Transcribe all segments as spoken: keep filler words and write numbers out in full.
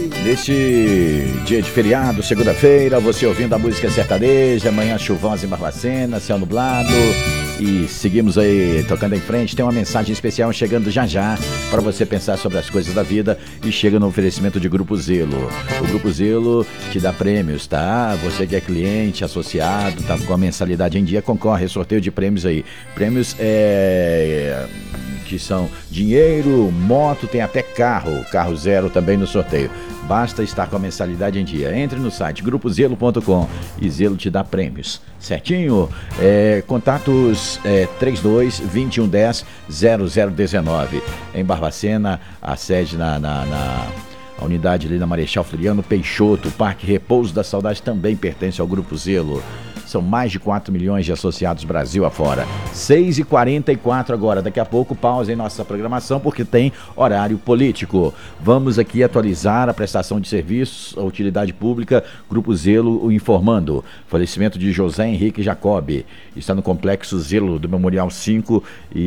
Neste dia de feriado, segunda-feira, você ouvindo a música sertaneja, manhã chuvosa em Barbacena, céu nublado. E seguimos aí tocando em frente. Tem uma mensagem especial chegando já já para você pensar sobre as coisas da vida e chega no oferecimento de Grupo Zelo. O Grupo Zelo te dá prêmios, tá? Você que é cliente, associado, tá com a mensalidade em dia, concorre a sorteio de prêmios aí. Prêmios é... que são dinheiro, moto, tem até carro, carro zero também no sorteio. Basta estar com a mensalidade em dia. Entre no site grupo zelo ponto com e Zelo te dá prêmios. Certinho? É, contatos é, trinta e dois, vinte e um, dez, zero zero dezenove. Em Barbacena, a sede na... na, na... a unidade ali na Marechal Floriano Peixoto, o Parque Repouso da Saudade também pertence ao Grupo Zelo. São mais de quatro milhões de associados Brasil afora. seis e quarenta e quatro agora. Daqui a pouco, pausa em nossa programação, porque tem horário político. Vamos aqui atualizar a prestação de serviços, a utilidade pública, Grupo Zelo o informando. Falecimento de José Henrique Jacobi. Está no Complexo Zelo do Memorial cinco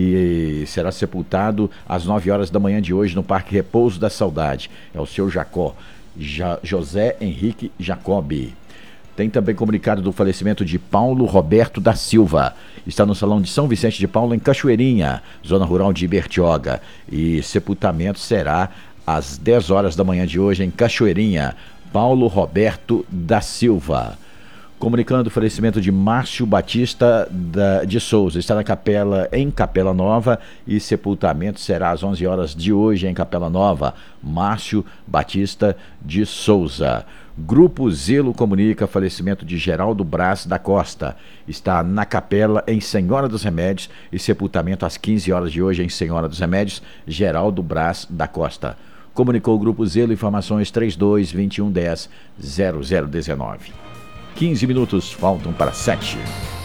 e será sepultado às nove horas da manhã de hoje no Parque Repouso da Saudade. É o seu Jacó, ja, José Henrique Jacobi. Tem também comunicado do falecimento de Paulo Roberto da Silva. Está no Salão de São Vicente de Paulo, em Cachoeirinha, zona rural de Bertioga. E sepultamento será às dez horas da manhã de hoje, em Cachoeirinha. Paulo Roberto da Silva. Comunicando o falecimento de Márcio Batista da, de Souza. Está na Capela, em Capela Nova, e sepultamento será às onze horas de hoje, em Capela Nova. Márcio Batista de Souza. Grupo Zelo comunica falecimento de Geraldo Braz da Costa. Está na Capela, em Senhora dos Remédios, e sepultamento às quinze horas de hoje, em Senhora dos Remédios. Geraldo Braz da Costa. Comunicou o Grupo Zelo, informações trinta e dois, vinte e um, dez, zero zero dezenove. quinze minutos faltam para sete.